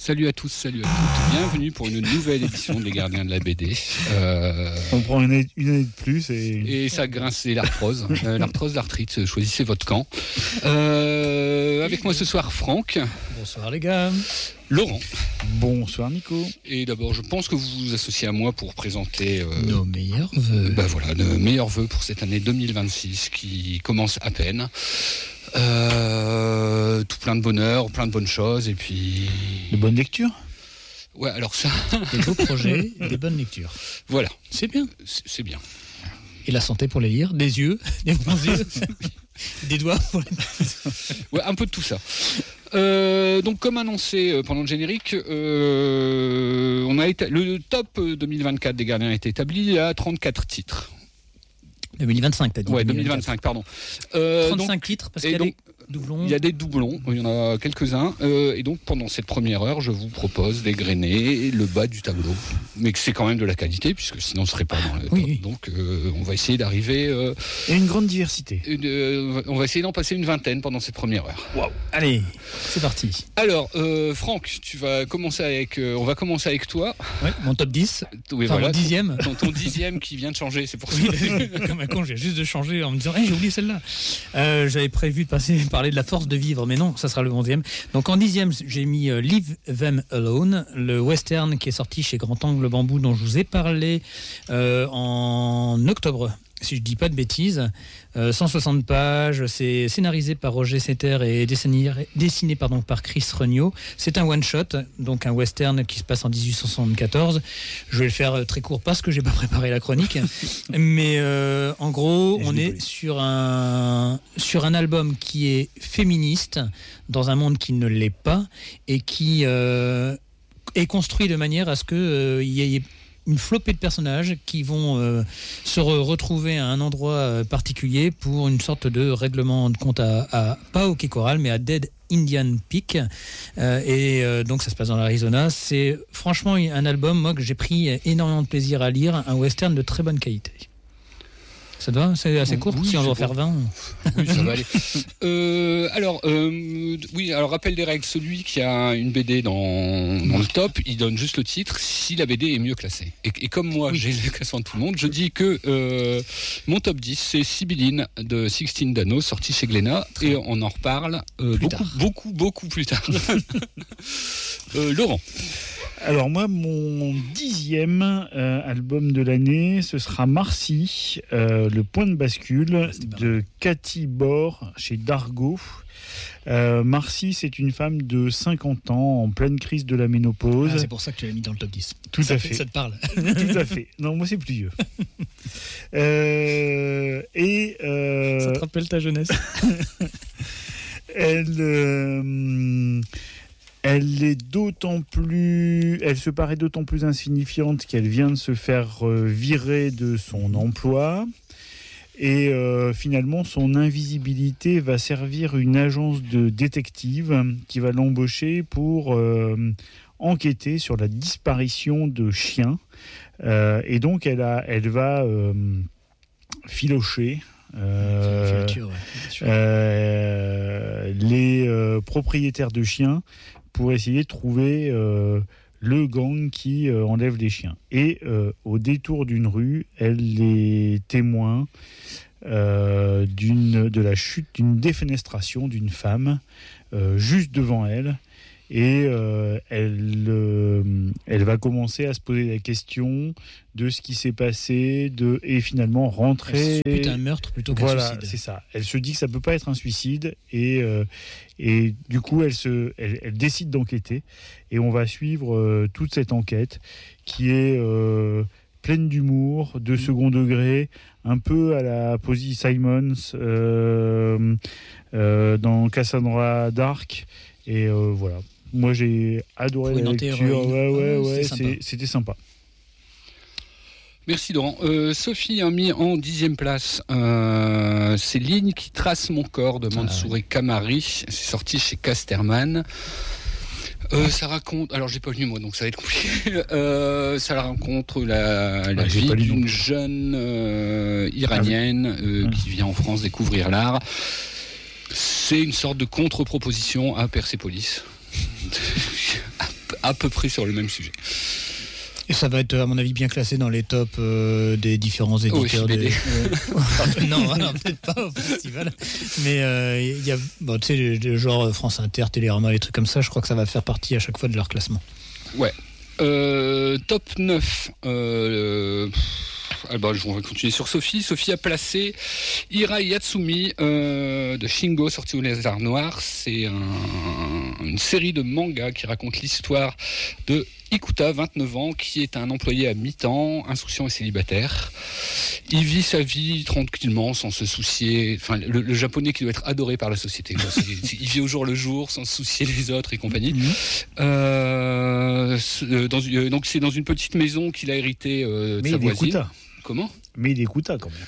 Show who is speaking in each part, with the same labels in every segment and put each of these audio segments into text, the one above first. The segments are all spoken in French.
Speaker 1: Salut à tous, salut à toutes. Bienvenue pour une nouvelle édition des Gardiens de la BD.
Speaker 2: On prend une année de plus et
Speaker 1: ça grince, c'est l'arthrose. L'arthrose, l'arthrite, choisissez votre camp. Avec moi ce soir, Franck.
Speaker 3: Bonsoir les gars.
Speaker 1: Laurent.
Speaker 2: Bonsoir Nico.
Speaker 1: Et d'abord, je pense que vous vous associez à moi pour présenter
Speaker 3: nos meilleurs vœux.
Speaker 1: Nos meilleurs vœux pour cette année 2026 qui commence à peine. Tout plein de bonheur, plein de bonnes choses et puis...
Speaker 2: De bonnes lectures.
Speaker 1: Ouais, alors ça...
Speaker 3: Des beaux projets, des bonnes lectures.
Speaker 1: Voilà.
Speaker 3: C'est bien.
Speaker 1: C'est bien.
Speaker 3: Et la santé pour les lire, des yeux, des bons yeux, des doigts pour les...
Speaker 1: Ouais, un peu de tout ça. Donc comme annoncé pendant le générique, le top 2024 des Gardiens a été établi à 34 titres.
Speaker 3: 2025, t'as dit.
Speaker 1: Ouais, 2025, pardon.
Speaker 3: 35 titres, parce qu'il y a des doublons.
Speaker 1: Il y a des doublons, il y en a quelques-uns. Et donc, pendant cette première heure, je vous propose d'égrener le bas du tableau. Mais que c'est quand même de la qualité, puisque sinon, on ne serait pas dans le top.
Speaker 3: Oui.
Speaker 1: Donc, on va essayer d'arriver...
Speaker 2: Et une grande diversité.
Speaker 1: On va essayer d'en passer une vingtaine pendant cette première heure.
Speaker 3: Wow. Allez, c'est parti.
Speaker 1: Alors, Franck, on va commencer avec toi.
Speaker 3: Ouais, mon top 10.
Speaker 1: Oui,
Speaker 3: enfin,
Speaker 1: voilà,
Speaker 3: mon 10e.
Speaker 1: Ton 10e qui vient de changer, c'est pour ça.
Speaker 3: Comme un con, j'ai juste de changer en me disant j'ai oublié celle-là. J'avais prévu de parler de la force de vivre, mais non, ça sera le 11e. Donc en 10e, j'ai mis Leave Them Alone, le western qui est sorti chez Grand Angle Bambou dont je vous ai parlé en octobre, si je dis pas de bêtises. 160 pages, c'est scénarisé par Roger Setter et dessiné par Chris Regnault. C'est un one-shot, donc un western qui se passe en 1874. Je vais le faire très court parce que j'ai pas préparé la chronique. Mais en gros, on est sur un album qui est féministe dans un monde qui ne l'est pas et qui est construit de manière à ce qu'il y ait une flopée de personnages qui vont se retrouver à un endroit particulier pour une sorte de règlement de compte pas au Quai Coral, mais à Dead Indian Peak. Donc ça se passe dans l'Arizona. C'est franchement un album, moi, que j'ai pris énormément de plaisir à lire, un western de très bonne qualité. Ça te va ? C'est assez court, si on doit faire 20.
Speaker 1: Oui, ça va aller. Alors, rappel des règles. Celui qui a une BD dans le top, il donne juste le titre si la BD est mieux classée. Et comme moi, j'ai le classement de tout le monde, je dis que mon top 10, c'est Sibylline de Sixtine Dano, sorti chez Glénat. Et on en reparle beaucoup plus tard. Laurent.
Speaker 2: Alors moi, mon 10e album de l'année, ce sera Marcy, le point de bascule de Cathy Bor chez Dargaud. Marcy, c'est une femme de 50 ans en pleine crise de la ménopause.
Speaker 3: C'est pour ça que tu l'as mis dans le top 10.
Speaker 2: Tout à fait.
Speaker 3: Ça te parle.
Speaker 2: Tout à fait. Non, moi c'est plus vieux. Ça
Speaker 3: te rappelle ta jeunesse.
Speaker 2: Elle se paraît d'autant plus insignifiante qu'elle vient de se faire virer de son emploi. Et finalement, son invisibilité va servir une agence de détective qui va l'embaucher pour enquêter sur la disparition de chiens. Et donc, elle va filocher les propriétaires de chiens pour essayer de trouver le gang qui enlève les chiens. Et au détour d'une rue, elle est témoin de la chute, d'une défenestration d'une femme juste devant elle. Et elle va commencer à se poser la question de ce qui s'est passé, et finalement rentrer...
Speaker 3: C'est un meurtre plutôt qu'un suicide.
Speaker 2: Voilà, c'est ça. Elle se dit que ça ne peut pas être un suicide, et du coup, elle décide d'enquêter. Et on va suivre toute cette enquête qui est pleine d'humour, de second degré, un peu à la Posy Simons dans Cassandra Dark. Et voilà. Moi, j'ai adoré la lecture. Ouais, c'était sympa.
Speaker 1: Merci Laurent. Sophie a mis en 10e place ces lignes qui tracent mon corps de Mansour Kamari. C'est sorti chez Casterman. Ça raconte, alors j'ai pas lu moi donc ça va être compliqué. Ça raconte la vie d'une jeune iranienne qui vient en France découvrir l'art. C'est une sorte de contre-proposition à Persépolis. à peu près sur le même sujet.
Speaker 3: Et ça va être, à mon avis, bien classé dans les tops des différents éditeurs. Non, alors, peut-être pas au festival. Mais il y a, bon, tu sais, le genre France Inter, Télérama, les trucs comme ça, je crois que ça va faire partie à chaque fois de leur classement.
Speaker 1: Ouais. Top 9. Je vais continuer sur Sophie. Sophie a placé Hirai Yatsumi de Shingo, sorti au Lézard Noir. C'est une série de mangas qui raconte l'histoire de Ikuta, 29 ans, qui est un employé à mi-temps, insouciant et célibataire. Il vit sa vie tranquillement, sans se soucier. Enfin, le japonais qui doit être adoré par la société. Il vit au jour le jour, sans se soucier des autres et compagnie. Donc c'est dans une petite maison qu'il a hérité de sa voisine.
Speaker 2: Ikuta.
Speaker 1: Comment ?
Speaker 2: Mais il écoute quand même.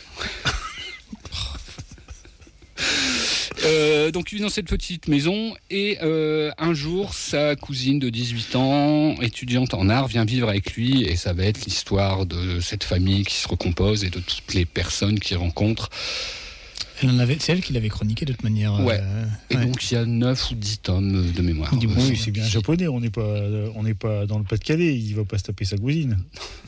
Speaker 1: Donc il vit dans cette petite maison et un jour sa cousine de 18 ans, étudiante en art, vient vivre avec lui et ça va être l'histoire de cette famille qui se recompose et de toutes les personnes qu'il rencontre.
Speaker 3: C'est elle qui l'avait chroniqué de toute manière.
Speaker 1: Ouais. Et donc il y a 9 ou 10 tomes de mémoire.
Speaker 2: Oui, c'est bien japonais, on n'est pas dans le Pas-de-Calais, il va pas se taper sa cousine.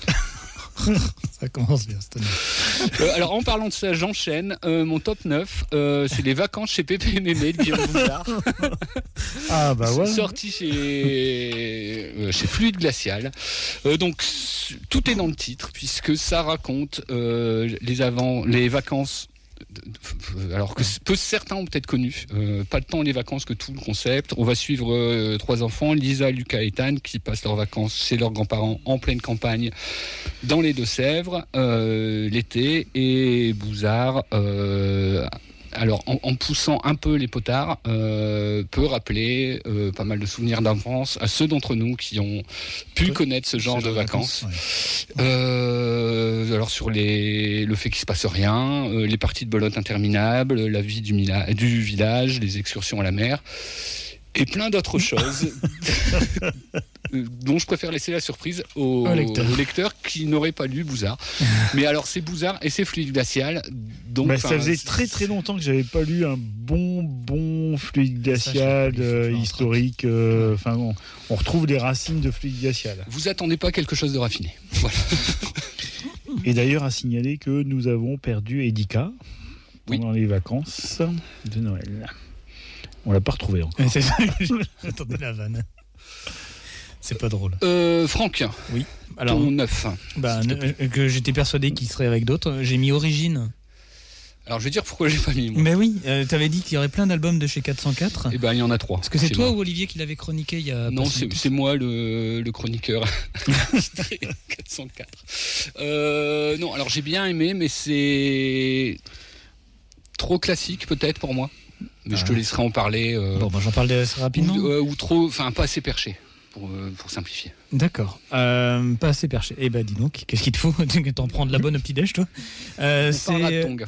Speaker 3: Ça commence bien cette année.
Speaker 1: Alors en parlant de ça, j'enchaîne. Mon top 9, c'est les vacances chez Pépé Mémé de Guillaume Bouzard.
Speaker 2: Ah bah voilà.
Speaker 1: Sorti chez Fluide Glacial. Donc tout est dans le titre puisque ça raconte les vacances. Alors que certains ont peut-être connu, pas tant les vacances que tout le concept. On va suivre 3 enfants, Lisa, Lucas et Ethan, qui passent leurs vacances chez leurs grands-parents en pleine campagne dans les Deux-Sèvres l'été, et Bouzard alors en poussant un peu les potards peut rappeler pas mal de souvenirs d'enfance à ceux d'entre nous qui ont pu connaître ce genre de vacances. Alors sur le fait qu'il se passe rien, les parties de belote interminables, la vie du village, les excursions à la mer et plein d'autres choses dont je préfère laisser la surprise aux lecteurs qui n'auraient pas lu Bouzard. Mais alors c'est Bouzard et c'est Fluide Glacial. Donc
Speaker 2: ça faisait très très longtemps que j'avais pas lu un bon Fluide Glacial historique. On retrouve les racines de Fluide Glacial.
Speaker 1: Vous attendez pas quelque chose de raffiné. Voilà.
Speaker 2: Et d'ailleurs à signaler que nous avons perdu Edika pendant les vacances de Noël. On l'a pas retrouvé encore.
Speaker 3: C'est ça, j'attendais la vanne. C'est pas drôle.
Speaker 1: Franck,
Speaker 3: oui. Alors,
Speaker 1: ton 9.
Speaker 3: Que j'étais persuadé qu'il serait avec d'autres. J'ai mis Origine.
Speaker 1: Alors je vais dire pourquoi j'ai pas mis moi.
Speaker 3: Mais oui, t'avais dit qu'il y aurait plein d'albums de chez 404.
Speaker 1: Eh ben il y en a 3.
Speaker 3: Est-ce que c'est toi ou Olivier qui l'avait chroniqué il y a...
Speaker 1: Non, c'est moi le chroniqueur 404. Non, alors j'ai bien aimé, mais c'est trop classique peut-être pour moi. Mais je te laisserai en parler.
Speaker 3: J'en parle assez rapidement.
Speaker 1: Ou trop, enfin pas assez perché. Pour simplifier.
Speaker 3: D'accord. Pas assez perché. Eh ben dis donc, qu'est-ce qu'il te faut? T'en prends de la bonne au petit-déj, toi? Il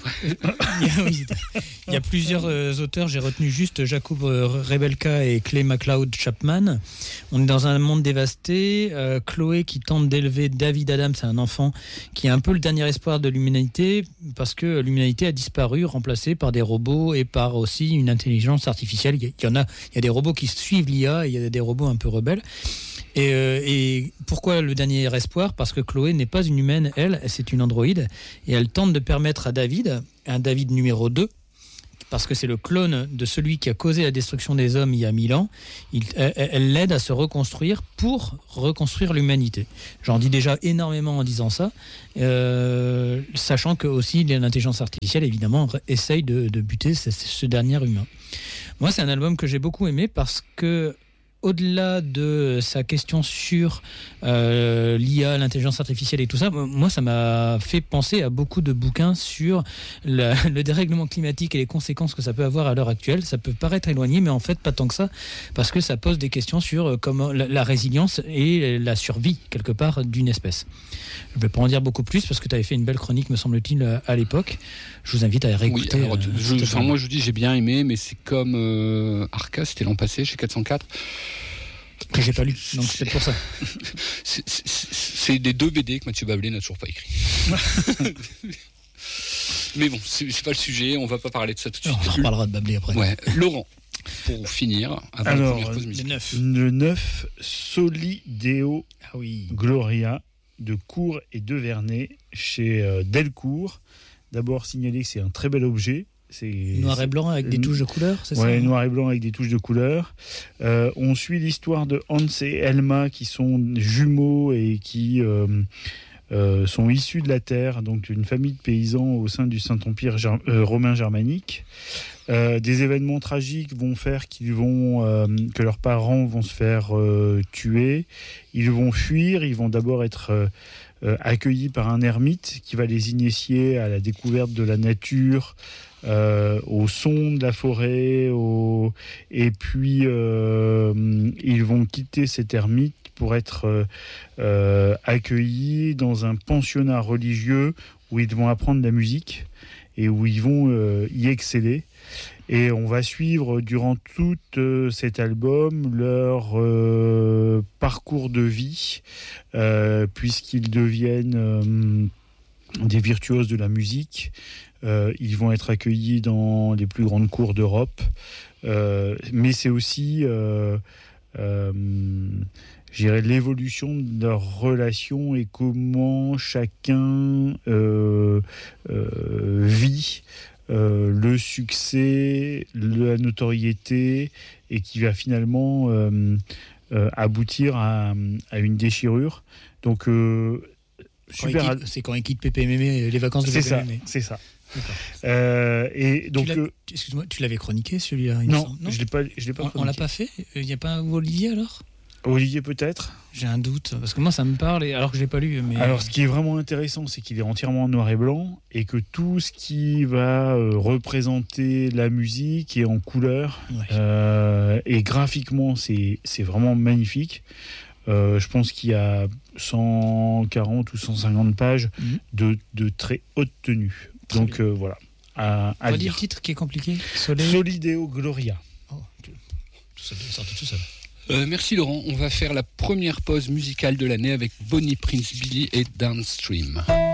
Speaker 3: y a plusieurs auteurs. J'ai retenu juste Jakub Rebelka et Clay McLeod Chapman. On est dans un monde dévasté. Chloé qui tente d'élever David Adams, c'est un enfant qui est un peu le dernier espoir de l'humanité parce que l'humanité a disparu, remplacée par des robots et par aussi une intelligence artificielle. Il y a des robots qui suivent l'IA et il y a des robots un peu rebelles. Et pourquoi le dernier espoir? Parce que Chloé n'est pas une humaine, c'est une androïde, et elle tente de permettre à David, un David numéro 2, parce que c'est le clone de celui qui a causé la destruction des hommes il y a 1000 ans, elle l'aide à se reconstruire pour reconstruire l'humanité. J'en dis déjà énormément en disant ça, sachant que aussi l'intelligence artificielle, évidemment, essaye de buter ce dernier humain. Moi, c'est un album que j'ai beaucoup aimé parce que au-delà de sa question sur l'IA, l'intelligence artificielle et tout ça, moi, ça m'a fait penser à beaucoup de bouquins sur le dérèglement climatique et les conséquences que ça peut avoir à l'heure actuelle. Ça peut paraître éloigné, mais en fait, pas tant que ça, parce que ça pose des questions sur comment la résilience et la survie, quelque part, d'une espèce. Je ne vais pas en dire beaucoup plus, parce que tu avais fait une belle chronique, me semble-t-il, à l'époque. Je vous invite à réécouter.
Speaker 1: Oui, moi, je vous dis, j'ai bien aimé, mais c'est comme Arca, c'était l'an passé, chez 404.
Speaker 3: Que j'ai pas lu, donc c'est pour ça.
Speaker 1: C'est des 2 BD que Mathieu Bablé n'a toujours pas écrit. Mais bon, c'est pas le sujet, on va pas parler de ça tout de suite.
Speaker 3: On reparlera de Bablé après.
Speaker 1: Ouais. Laurent. pour finir, avant
Speaker 2: Alors,
Speaker 1: la première pause musicale.
Speaker 2: Le 9, Solideo Gloria de Cour et de Vernet chez Delcourt. D'abord signaler que c'est un très bel objet. C'est
Speaker 3: noir et blanc avec des touches de couleur, c'est ça?
Speaker 2: Ouais, noir et blanc avec des touches de couleur. On suit l'histoire de Hans et Elma qui sont jumeaux et qui sont issus de la terre, donc d'une famille de paysans au sein du Saint-Empire romain germanique. Des événements tragiques vont faire que leurs parents vont se faire tuer. Ils vont fuir, ils vont d'abord être accueillis par un ermite qui va les initier à la découverte de la nature, au son de la forêt, et puis ils vont quitter cet ermite pour être accueillis dans un pensionnat religieux où ils vont apprendre la musique et où ils vont y exceller. Et on va suivre durant tout cet album leur parcours de vie, puisqu'ils deviennent des virtuoses de la musique. Ils vont être accueillis dans les plus grandes cours d'Europe. Mais c'est aussi, je dirais, l'évolution de leur relation et comment chacun vit le succès, la notoriété, et qui va finalement aboutir à une déchirure. Donc, super.
Speaker 3: C'est quand il quitte Pépé Mémé, les vacances de Pépé Mémé.
Speaker 2: C'est ça. Et donc,
Speaker 3: excuse-moi, tu l'avais chroniqué celui-là?
Speaker 2: Non, je l'ai pas chroniqué.
Speaker 3: On l'a pas fait? Il n'y a pas un Olivier alors?
Speaker 2: Olivier peut-être.
Speaker 3: J'ai un doute, parce que moi ça me parle, alors que je l'ai pas lu. Mais...
Speaker 2: Alors ce qui est vraiment intéressant, c'est qu'il est entièrement en noir et blanc, et que tout ce qui va représenter la musique est en couleur. Ouais. Et graphiquement, c'est vraiment magnifique. Je pense qu'il y a 140 ou 150 pages de très haute tenue. Très Donc voilà, à lire.
Speaker 3: Dire le titre qui est compliqué.
Speaker 2: Solideo Gloria.
Speaker 3: Oh, tout ça doit sortir tout seul.
Speaker 1: Merci Laurent, on va faire la première pause musicale de l'année avec Bonnie Prince Billy et Downstream.